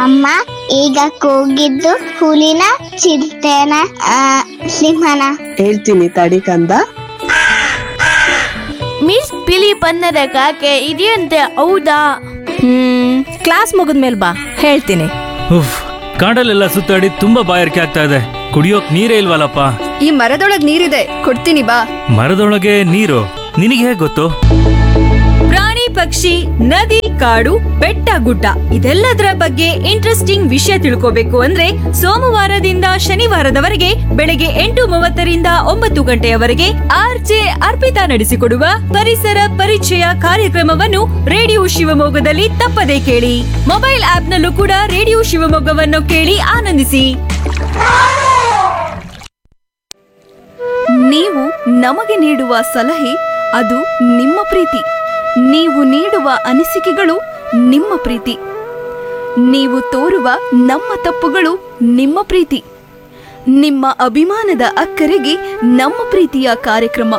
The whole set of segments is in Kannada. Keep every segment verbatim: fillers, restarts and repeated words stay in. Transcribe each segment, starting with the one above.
ಅಮ್ಮ ಈಗ ಕೂಗಿದ್ದು ಹುಲಿನ ಚಿರತೆನ ಆ, ಸಿಂಹನ? ಹೇಳ್ತೀನಿ ತಡಿ ಕಂದ. ಮಿಸ್ ಬಿಳಿ ಬಣ್ಣದ ಕಾಗೆ ಇದೆಯಂತೆ, ಹೌದಾ? ಹ್ಮ್ ಕ್ಲಾಸ್ ಮುಗಿದ್ಮೇಲೆ ಬಾ, ಹೇಳ್ತೀನಿ. ಉಫ್, ಕಾಡಲ್ಲೆಲ್ಲ ಸುತ್ತಾಡಿ ತುಂಬಾ ಬಾಯಾರಿಕೆ ಆಗ್ತಾ ಇದೆ, ಕುಡಿಯೋಕ್ ನೀರೇ ಇಲ್ವಲ್ಲಪ್ಪ. ಈ ಮರದೊಳಗ್ ನೀರಿದೆ, ಕೊಡ್ತೀನಿ ಬಾ. ಮರದೊಳಗೆ ನೀರು ನಿನಗೆ ಹೇಗೆ ಗೊತ್ತು? ಪ್ರಾಣಿ ಪಕ್ಷಿ ನದಿ ಕಾಡು ಬೆಟ್ಟ ಗುಡ್ಡ ಇದೆಲ್ಲದರ ಬಗ್ಗೆ ಇಂಟ್ರೆಸ್ಟಿಂಗ್ ವಿಷಯ ತಿಳ್ಕೋಬೇಕು ಅಂದ್ರೆ ಸೋಮವಾರದಿಂದ ಶನಿವಾರದವರೆಗೆ ಬೆಳಗ್ಗೆ ಎಂಟು ಮೂವತ್ತರಿಂದ ಒಂಬತ್ತು ಗಂಟೆಯವರೆಗೆ ಆರ್ಜೆ ಅರ್ಪಿತಾ ನಡೆಸಿಕೊಡುವ ಪರಿಸರ ಪರಿಚಯ ಕಾರ್ಯಕ್ರಮವನ್ನು ರೇಡಿಯೋ ಶಿವಮೊಗ್ಗದಲ್ಲಿ ತಪ್ಪದೇ ಕೇಳಿ. ಮೊಬೈಲ್ ಆಪ್ ನಲ್ಲೂ ಕೂಡ ರೇಡಿಯೋ ಶಿವಮೊಗ್ಗವನ್ನು ಕೇಳಿ ಆನಂದಿಸಿ. ನೀವು ನಮಗೆ ನೀಡುವ ಸಲಹೆ ಅದು ನಿಮ್ಮ ಪ್ರೀತಿ. ನೀವು ನೀಡುವ ಅನಿಸಿಕೆಗಳು ನಿಮ್ಮ ಪ್ರೀತಿ. ನೀವು ತೋರುವ ನಮ್ಮ ತಪ್ಪುಗಳು ನಿಮ್ಮ ಪ್ರೀತಿ. ನಿಮ್ಮ ಅಭಿಮಾನದ ಅಕ್ಕರೆಗೆ ನಮ್ಮ ಪ್ರೀತಿಯ ಕಾರ್ಯಕ್ರಮ.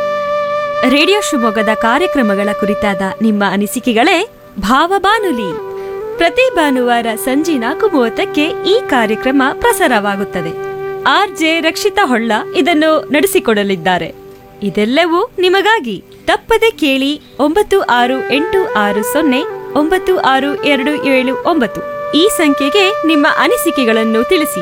ರೇಡಿಯೋ ಶಿವಮೊಗ್ಗದ ಕಾರ್ಯಕ್ರಮಗಳ ಕುರಿತಾದ ನಿಮ್ಮ ಅನಿಸಿಕೆಗಳೇ ಭಾವಬಾನುಲಿ. ಪ್ರತಿ ಭಾನುವಾರ ಸಂಜೆ ನಾಲ್ಕು ಮೂವತ್ತಕ್ಕೆ ಈ ಕಾರ್ಯಕ್ರಮ ಪ್ರಸಾರವಾಗುತ್ತದೆ. ಆರ್ಜೆ ರಕ್ಷಿತಾ ಹೊಳ್ಳ ಇದನ್ನು ನಡೆಸಿಕೊಡಲಿದ್ದಾರೆ. ಇದೆಲ್ಲವೂ ನಿಮಗಾಗಿ. ತಪ್ಪದೆ ಕೇಳಿ. ಒಂಬತ್ತು ಆರು ಎಂಟು ಆರು ಸೊನ್ನೆ ಒಂಬತ್ತು ಆರು ಎರಡು ಏಳು ಒಂಬತ್ತು ಈ ಸಂಖ್ಯೆಗೆ ನಿಮ್ಮ ಅನಿಸಿಕೆಗಳನ್ನು ತಿಳಿಸಿ.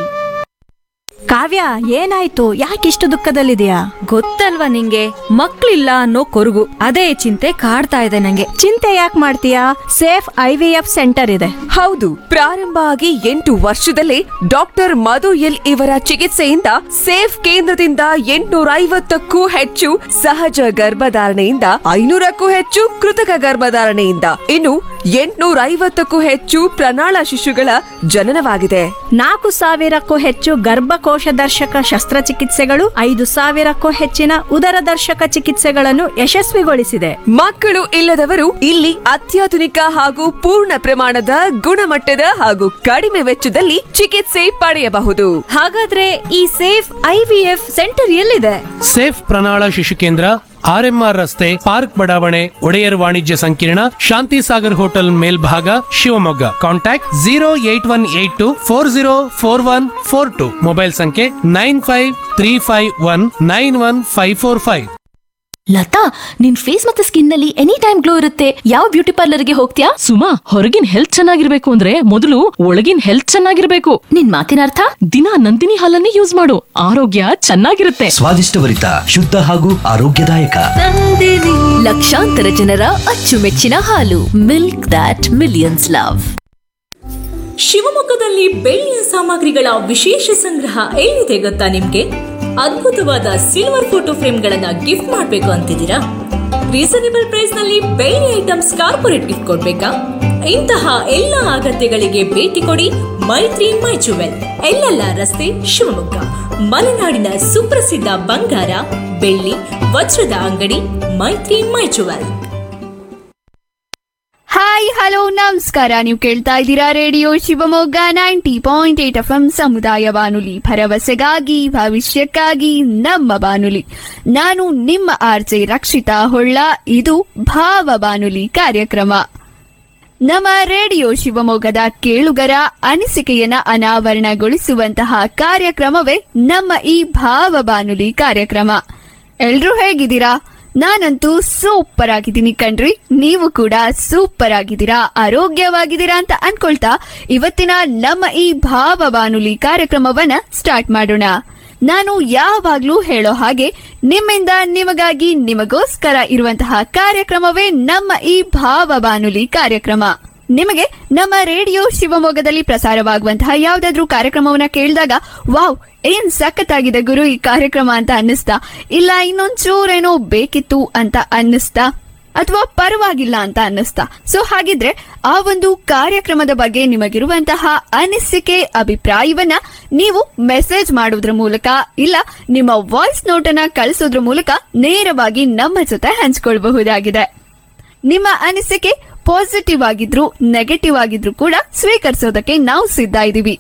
ಕಾವ್ಯ, ಏನಾಯ್ತು? ಯಾಕಿಷ್ಟು ದುಃಖದಲ್ಲಿದೆಯಾ? ಗೊತ್ತಲ್ವಾ ನಿಂಗೆ, ಮಕ್ಳಿಲ್ಲ ಅನ್ನೋ ಕೊರಗು, ಅದೇ ಚಿಂತೆ ಕಾಡ್ತಾ ಇದೆ ನಂಗೆ. ಚಿಂತೆ ಯಾಕೆ ಮಾಡ್ತೀಯಾ? Safe I V F centre ಇದೆ. ಹೌದು, ಪ್ರಾರಂಭ ಆಗಿ ಎಂಟು ವರ್ಷದಲ್ಲೇ ಡಾಕ್ಟರ್ ಮಧು ಎಲ್ ಇವರ ಚಿಕಿತ್ಸೆಯಿಂದ ಸೇಫ್ ಕೇಂದ್ರದಿಂದ ಎಂಟುನೂರ ಐವತ್ತಕ್ಕೂ ಹೆಚ್ಚು ಸಹಜ ಗರ್ಭಧಾರಣೆಯಿಂದ ಐನೂರಕ್ಕೂ ಹೆಚ್ಚು ಕೃತಕ ಗರ್ಭಧಾರಣೆಯಿಂದ ಇನ್ನು ಎಂಟುನೂರ ಐವತ್ತಕ್ಕೂ ಹೆಚ್ಚು ಪ್ರಣಾಳ ಶಿಶುಗಳ ಜನನವಾಗಿದೆ. ನಾಲ್ಕು ಸಾವಿರಕ್ಕೂ ಹೆಚ್ಚು ಗರ್ಭಕೋಶ ದರ್ಶಕ ಶಸ್ತ್ರಚಿಕಿತ್ಸೆಗಳು, ಐದು ಸಾವಿರಕ್ಕೂ ಹೆಚ್ಚಿನ ಉದರ ದರ್ಶಕ ಚಿಕಿತ್ಸೆಗಳನ್ನು ಯಶಸ್ವಿಗೊಳಿಸಿದೆ. ಮಕ್ಕಳು ಇಲ್ಲದವರು ಇಲ್ಲಿ ಅತ್ಯಾಧುನಿಕ ಹಾಗೂ ಪೂರ್ಣ ಪ್ರಮಾಣದ ಗುಣಮಟ್ಟದ ಹಾಗೂ ಕಡಿಮೆ ವೆಚ್ಚದಲ್ಲಿ ಚಿಕಿತ್ಸೆ ಪಡೆಯಬಹುದು. ಹಾಗಾದ್ರೆ ಈ ಸೇಫ್ ಐವಿಎಫ್ ಸೆಂಟರ್ ಎಲ್ಲಿದೆ? ಸೇಫ್ ಪ್ರಣಾಳ ಶಿಶು ಕೇಂದ್ರ ಆರ್ಎಂಆರ್ ರಸ್ತೆ, ಪಾರ್ಕ್ ಬಡಾವಣೆ, ಒಡೆಯರ್ ವಾಣಿಜ್ಯ ಸಂಕೀರ್ಣ, ಶಾಂತಿ ಸಾಗರ್ ಹೋಟೆಲ್ ಮೇಲ್ಭಾಗ, Shivamogga. Contact zero eight one eight to four zero four one four to. Mobile ಸಂಖ್ಯೆ nine five three five one nine one five four five. Lata, ನಿನ್ ಫೇಸ್ ಮತ್ತೆ ಸ್ಕಿನ್ ನಲ್ಲಿ ಎನಿ ಟೈಮ್ ಗ್ಲೋ ಇರುತ್ತೆ. ಯಾವ ಬ್ಯೂಟಿ ಪಾರ್ಲರ್ ಗೆ ಹೋಗ್ತೀಯಾ? ಸುಮಾ, ಹೊರಗಿನ ಹೆಲ್ತ್ ಚೆನ್ನಾಗಿರ್ಬೇಕು ಅಂದ್ರೆ ಮೊದಲು ಒಳಗಿನ ಹೆಲ್ತ್ ಚೆನ್ನಾಗಿರ್ಬೇಕು. ನಿನ್ ಮಾತಿನ ಅರ್ಥ? ದಿನ ನಂದಿನಿ ಹಾಲನ್ನೇ ಯೂಸ್ ಮಾಡು, ಆರೋಗ್ಯ ಚೆನ್ನಾಗಿರುತ್ತೆ. ಸ್ವಾದಿಷ್ಟಭರಿತ, ಶುದ್ಧ ಹಾಗೂ ಆರೋಗ್ಯದಾಯಕ ಲಕ್ಷಾಂತರ ಜನರ ಅಚ್ಚುಮೆಚ್ಚಿನ ಹಾಲು. Milk that millions love. ಶಿವಮೊಗ್ಗದಲ್ಲಿ ಬೆಳ್ಳಿಯ ಸಾಮಗ್ರಿಗಳ ವಿಶೇಷ ಸಂಗ್ರಹ ಎಲ್ಲಿದೆ ಗೊತ್ತಾ ನಿಮ್ಗೆ? ಅದ್ಭುತವಾದ ಸಿಲ್ವರ್ ಫೋಟೋ ಫ್ರೇಮ್ಗಳನ್ನ ಗಿಫ್ಟ್ ಮಾಡಬೇಕು ಅಂತಿದ್ದೀರಾ? ರೀಸನೇಬಲ್ ಪ್ರೈಸ್ ನಲ್ಲಿ ಬೆಳ್ಳಿ ಐಟಮ್ಸ್ ಕಾರ್ಪೊರೇಟ್ ಗಿಫ್ಟ್ ಕೊಡ್ಬೇಕಾ? ಇಂತಹ ಎಲ್ಲ ಅಗತ್ಯಗಳಿಗೆ ಭೇಟಿ ಕೊಡಿ ಮೈತ್ರಿ ಮೈ ಜುವೆಲ್, ಎಲ್ಲೆಲ್ಲ ರಸ್ತೆ, ಶಿವಮೊಗ್ಗ. ಮಲೆನಾಡಿನ ಸುಪ್ರಸಿದ್ಧ ಬಂಗಾರ, ಬೆಳ್ಳಿ, ವಜ್ರದ ಅಂಗಡಿ ಮೈತ್ರಿ ಮೈ ಜುವೆಲ್. ಹಾಯ್ ಹಲೋ ನಮಸ್ಕಾರ. ನೀವು ಕೇಳ್ತಾ ಇದ್ದೀರಾ radio Shivamogga ninety point eight F M ಸಮುದಾಯ ಬಾನುಲಿ, ಭರವಸೆಗಾಗಿ ಭವಿಷ್ಯಕ್ಕಾಗಿ ನಮ್ಮ ಬಾನುಲಿ. ನಾನು ನಿಮ್ಮ ಆರ್ಜೆ ರಕ್ಷಿತಾ ಹೊಳ್ಳ. ಇದು ಭಾವ ಬಾನುಲಿ ಕಾರ್ಯಕ್ರಮ. ನಮ್ಮ ರೇಡಿಯೋ ಶಿವಮೊಗ್ಗದ ಕೇಳುಗರ ಅನಿಸಿಕೆಯನ್ನ ಅನಾವರಣಗೊಳಿಸುವಂತಹ ಕಾರ್ಯಕ್ರಮವೇ ನಮ್ಮ ಈ ಭಾವ ಬಾನುಲಿ ಕಾರ್ಯಕ್ರಮ. ಎಲ್ರೂ ಹೇಗಿದ್ದೀರಾ? ನಾನಂತೂ ಸೂಪರ್ ಆಗಿದ್ದೀನಿ ಕಣ್ರಿ. ನೀವು ಕೂಡ ಸೂಪರ್ ಆಗಿದ್ದೀರಾ, ಆರೋಗ್ಯವಾಗಿದ್ದೀರಾ ಅಂತ ಅನ್ಕೊಳ್ತಾ ಇವತ್ತಿನ ನಮ್ಮ ಈ ಭಾವ ಬಾನುಲಿ ಕಾರ್ಯಕ್ರಮವನ್ನ ಸ್ಟಾರ್ಟ್ ಮಾಡೋಣ. ನಾನು ಯಾವಾಗ್ಲೂ ಹೇಳೋ ಹಾಗೆ ನಿಮ್ಮಿಂದ ನಿಮಗಾಗಿ ನಿಮಗೋಸ್ಕರ ಇರುವಂತಹ ಕಾರ್ಯಕ್ರಮವೇ ನಮ್ಮ ಈ ಭಾವ ಬಾನುಲಿ ಕಾರ್ಯಕ್ರಮ. ನಿಮಗೆ ನಮ್ಮ ರೇಡಿಯೋ ಶಿವಮೊಗ್ಗದಲ್ಲಿ ಪ್ರಸಾರವಾಗುವಂತಹ ಯಾವ್ದಾದ್ರೂ ಕಾರ್ಯಕ್ರಮವನ್ನ ಕೇಳಿದಾಗ ವಾವ್, ಏನ್ ಸಖತ್ತಾಗಿದೆ ಗುರು ಈ ಕಾರ್ಯಕ್ರಮ ಅಂತ ಅನ್ನಿಸ್ತಾ, ಇಲ್ಲ ಇನ್ನೊಂಚೂರೇನೋ ಬೇಕಿತ್ತು ಅಂತ ಅನ್ನಿಸ್ತಾ, ಅಥವಾ ಪರವಾಗಿಲ್ಲ ಅಂತ ಅನ್ನಿಸ್ತಾ. ಸೊ ಹಾಗಿದ್ರೆ ಆ ಒಂದು ಕಾರ್ಯಕ್ರಮದ ಬಗ್ಗೆ ನಿಮಗಿರುವಂತಹ ಅನಿಸಿಕೆ, ಅಭಿಪ್ರಾಯವನ್ನ ನೀವು ಮೆಸೇಜ್ ಮಾಡೋದ್ರ ಮೂಲಕ ಇಲ್ಲ ನಿಮ್ಮ ವಾಯ್ಸ್ ನೋಟನ್ನ ಕಳಿಸೋದ್ರ ಮೂಲಕ ನೇರವಾಗಿ ನಮ್ಮ ಜೊತೆ ಹಂಚಿಕೊಳ್ಳಬಹುದಾಗಿದೆ. ನಿಮ್ಮ ಅನಿಸಿಕೆ ಪಾಸಿಟಿವ್ ಆಗಿದ್ರು ನೆಗೆಟಿವ್ ಆಗಿದ್ರು ಕೂಡ ಸ್ವೀಕರಿಸೋದಕ್ಕೆ ನಾವು ಸಿದ್ಧ ಇದ್ದೀವಿ.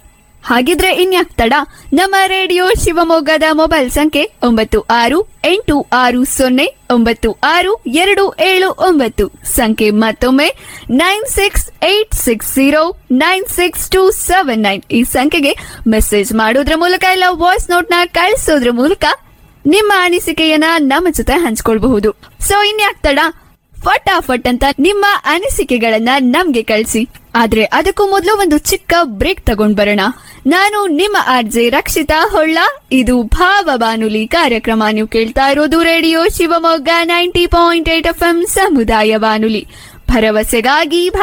ಹಾಗಿದ್ರೆ ಇನ್ಯಾಕ್ ತಡ, ನಮ್ಮ ರೇಡಿಯೋ ಶಿವಮೊಗ್ಗದ ಮೊಬೈಲ್ ಸಂಖ್ಯೆ ಒಂಬತ್ತು ಆರು ಎಂಟು ಆರು ಸೊನ್ನೆ ಒಂಬತ್ತು ಆರು ಎರಡು ಏಳು ಒಂಬತ್ತು, ಸಂಖ್ಯೆ ಮತ್ತೊಮ್ಮೆ nine six eight six zero nine six two seven nine. ಈ ಸಂಖ್ಯೆಗೆ ಮೆಸೇಜ್ ಮಾಡೋದ್ರ ಮೂಲಕ ಇಲ್ಲ ವಾಯ್ಸ್ ನೋಟ್ ನ ಕಳಿಸೋದ್ರ ಮೂಲಕ ನಿಮ್ಮ ಅನಿಸಿಕೆಯನ್ನ ನಮ್ಮ ಜೊತೆ ಹಂಚ್ಕೊಳ್ಬಹುದು. ಸೊ ಇನ್ಯಾಕ್ ತಡ, ಫಟಾಫಟ್ ಅಂತ ನಿಮ್ಮ ಅನಿಸಿಕೆಗಳನ್ನ ನಮ್ಗೆ ಕಳಿಸಿ. ಆದ್ರೆ ಅದಕ್ಕೂ ಮೊದಲು ಒಂದು ಚಿಕ್ಕ ಬ್ರೇಕ್ ತಗೊಂಡ್ ಬರೋಣ. ನಾನು ನಿಮ್ಮ ಆರ್ಜೆ ರಕ್ಷಿತಾ ಹೊಳ್ಳ, ಇದು ಭಾವ ಬಾನುಲಿ ಕಾರ್ಯಕ್ರಮ. ನೀವು ಕೇಳ್ತಾ ಇರೋದು radio Shivamogga ninety point eight F M ಸಮುದಾಯ ಬಾನುಲಿ, ಭರವಸೆಗಾಗಿ